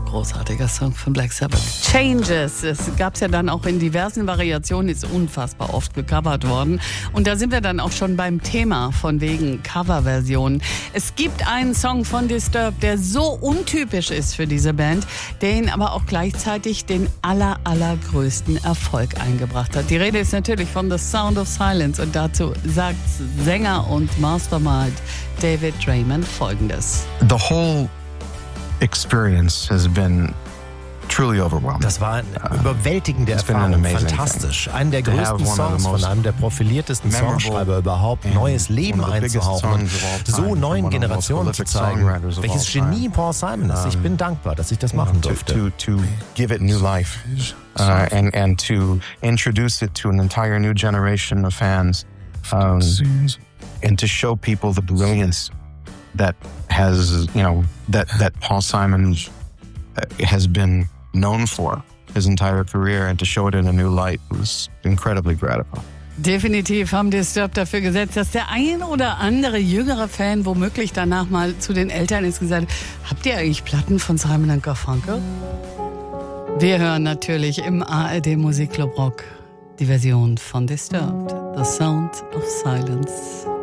großartiger Song von Black Sabbath. Changes. Es gab es ja dann auch in diversen Variationen, ist unfassbar oft gecovert worden. Und da sind wir dann auch schon beim Thema von wegen Coverversionen. Es gibt einen Song von Disturbed, der so untypisch ist für diese Band, der ihnen aber auch gleichzeitig den allergrößten Erfolg eingebracht hat. Die Rede ist natürlich von The Sound of Silence und dazu sagt Sänger und Mastermind David Draiman Folgendes. The whole experience has been truly overwhelming. Das war eine überwältigende Erfahrung, fantastisch. Einen der größten Songs von einem der profiliertesten Songschreiber überhaupt, neues Leben einzuhauchen und so neuen Generationen zu zeigen, welches Genie Paul Simon ist. Ich bin dankbar, dass ich das machen durfte. To give it new life and to introduce it to an entire new generation of fans and to show people the brilliance that has, that Paul Simon has been known for his entire career, and to show it in a new light was incredibly gratifying. Definitiv haben Disturbed dafür gesetzt, dass der ein oder andere jüngere Fan womöglich danach mal zu den Eltern ist gesagt, habt ihr eigentlich Platten von Simon & Garfunkel? Wir hören natürlich im ARD Musikclub Rock die Version von Disturbed, The Sound of Silence.